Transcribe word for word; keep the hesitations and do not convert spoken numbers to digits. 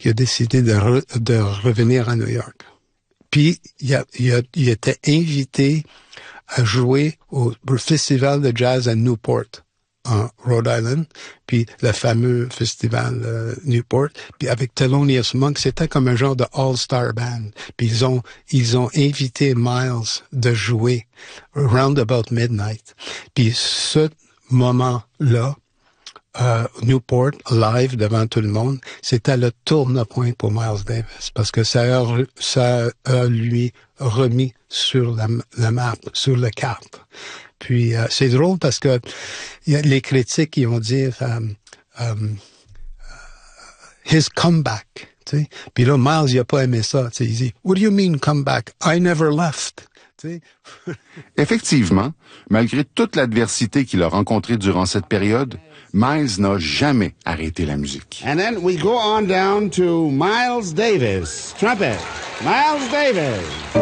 qu'il a décidé de, re, de revenir à New York. Puis, il, a, il, a, il était invité à jouer au festival de jazz à Newport, en Rhode Island, puis le fameux festival euh, Newport, puis avec Thelonious Monk, c'était comme un genre de all-star band. Puis ils ont ils ont invité Miles de jouer round about midnight. Puis ce moment-là, euh, Newport live devant tout le monde, c'était le tourne-point pour Miles Davis parce que ça a, ça a lui remis sur la, la map, sur la carte. Puis euh, c'est drôle parce que y a les critiques qui vont dire um, um, his comeback, tu sais. Puis là Miles il a pas aimé ça, tu sais. Il dit What do you mean comeback? I never left. Effectivement, malgré toute l'adversité qu'il a rencontrée durant cette période, Miles n'a jamais arrêté la musique. And then we go on down to Miles Davis, trumpet. Miles Davis.